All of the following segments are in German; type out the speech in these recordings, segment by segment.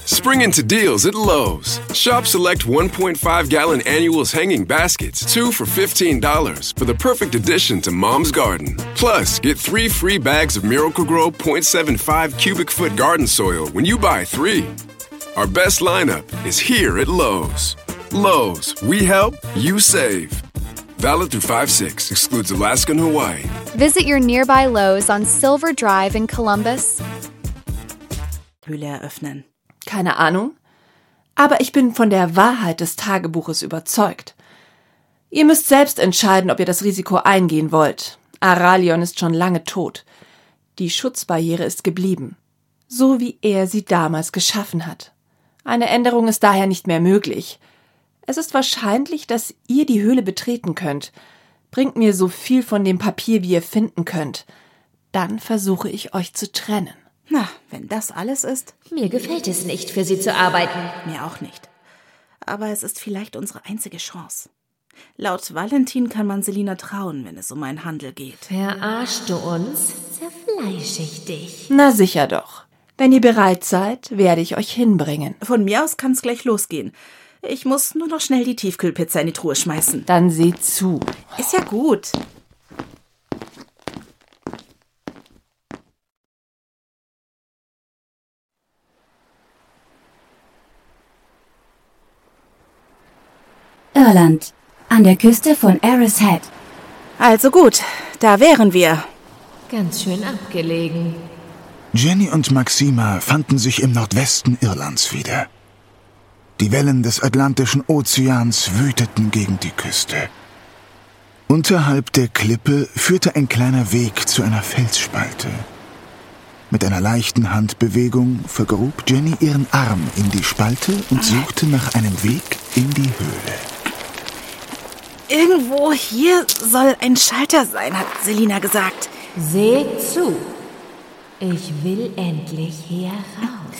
Spring into deals at Lowe's. Shop select 1.5-gallon annuals hanging baskets, 2 for $15 for the perfect addition to Mom's garden. Plus, get 3 free bags of Miracle-Gro 0.75 cubic foot garden soil when you buy 3. Our best lineup is here at Lowe's. Lowe's, we help, you save. Valid through 5/6, excludes Alaska and Hawaii. Visit your nearby Lowe's on Silver Drive in Columbus. Höhle eröffnen. Keine Ahnung, aber ich bin von der Wahrheit des Tagebuches überzeugt. Ihr müsst selbst entscheiden, ob ihr das Risiko eingehen wollt. Aralion ist schon lange tot. Die Schutzbarriere ist geblieben, so wie er sie damals geschaffen hat. Eine Änderung ist daher nicht mehr möglich. Es ist wahrscheinlich, dass ihr die Höhle betreten könnt. Bringt mir so viel von dem Papier, wie ihr finden könnt. Dann versuche ich euch zu trennen. Na, wenn das alles ist? Mir gefällt es nicht, für sie zu arbeiten. Mir auch nicht. Aber es ist vielleicht unsere einzige Chance. Laut Valentin kann man Selina trauen, wenn es um einen Handel geht. Verarschst du uns? Zerfleisch ich dich. Na sicher doch. Wenn ihr bereit seid, werde ich euch hinbringen. Von mir aus kann's gleich losgehen. Ich muss nur noch schnell die Tiefkühlpizza in die Truhe schmeißen. Dann seht zu. Ist ja gut. Irland, an der Küste von Erris Head. Also gut, da wären wir. Ganz schön abgelegen. Jenny und Maxima fanden sich im Nordwesten Irlands wieder. Die Wellen des Atlantischen Ozeans wüteten gegen die Küste. Unterhalb der Klippe führte ein kleiner Weg zu einer Felsspalte. Mit einer leichten Handbewegung vergrub Jenny ihren Arm in die Spalte und suchte nach einem Weg in die Höhle. Irgendwo hier soll ein Schalter sein, hat Selina gesagt. Seht zu. Ich will endlich hier raus.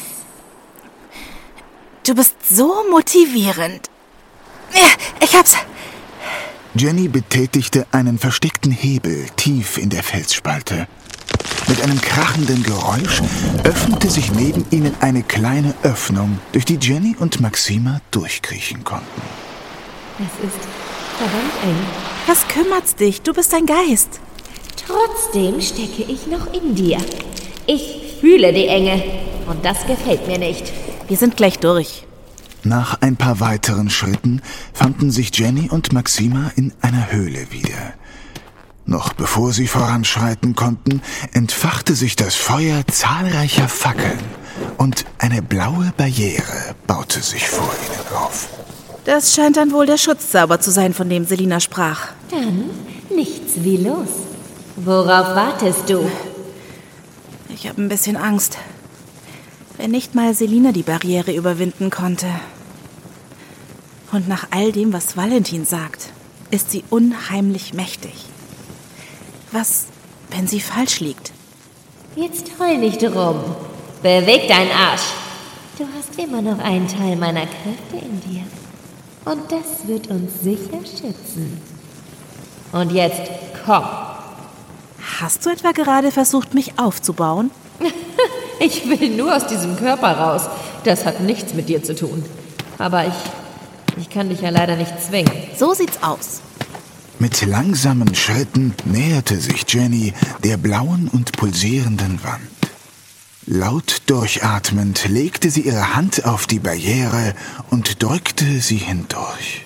Du bist so motivierend. Ja, ich hab's. Jenny betätigte einen versteckten Hebel tief in der Felsspalte. Mit einem krachenden Geräusch öffnete sich neben ihnen eine kleine Öffnung, durch die Jenny und Maxima durchkriechen konnten. Es ist verdammt eng. Was kümmert's dich? Du bist ein Geist. Trotzdem stecke ich noch in dir. Ich fühle die Enge. Und das gefällt mir nicht. Wir sind gleich durch. Nach ein paar weiteren Schritten fanden sich Jenny und Maxima in einer Höhle wieder. Noch bevor sie voranschreiten konnten, entfachte sich das Feuer zahlreicher Fackeln und eine blaue Barriere baute sich vor ihnen auf. Das scheint dann wohl der Schutzzauber zu sein, von dem Selina sprach. Dann nichts wie los. Worauf wartest du? Ich habe ein bisschen Angst. Wenn nicht mal Selina die Barriere überwinden konnte. Und nach all dem, was Valentin sagt, ist sie unheimlich mächtig. Was, wenn sie falsch liegt? Jetzt heul nicht rum. Beweg deinen Arsch. Du hast immer noch einen Teil meiner Kräfte in dir. Und das wird uns sicher schützen. Und jetzt komm. Hast du etwa gerade versucht, mich aufzubauen? Ich will nur aus diesem Körper raus. Das hat nichts mit dir zu tun. Aber ich kann dich ja leider nicht zwingen. So sieht's aus. Mit langsamen Schritten näherte sich Jenny der blauen und pulsierenden Wand. Laut durchatmend legte sie ihre Hand auf die Barriere und drückte sie hindurch.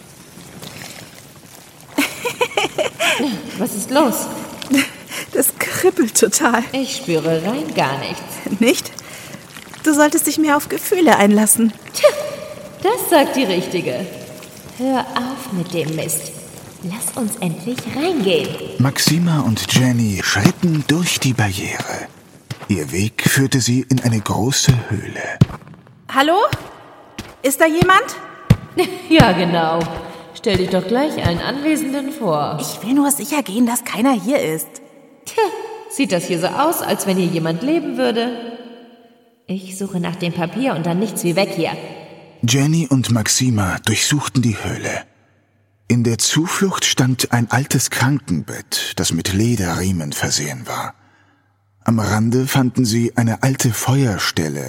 Was ist los? Das kribbelt total. Ich spüre rein gar nichts. Nicht? Du solltest dich mehr auf Gefühle einlassen. Tja, das sagt die Richtige. Hör auf mit dem Mist. Lass uns endlich reingehen. Maxima und Jenny schritten durch die Barriere. Ihr Weg führte sie in eine große Höhle. Hallo? Ist da jemand? Ja, genau. Stell dich doch gleich allen Anwesenden vor. Ich will nur sicher gehen, dass keiner hier ist. Tja, sieht das hier so aus, als wenn hier jemand leben würde? Ich suche nach dem Papier und dann nichts wie weg hier. Jenny und Maxima durchsuchten die Höhle. In der Zuflucht stand ein altes Krankenbett, das mit Lederriemen versehen war. Am Rande fanden sie eine alte Feuerstelle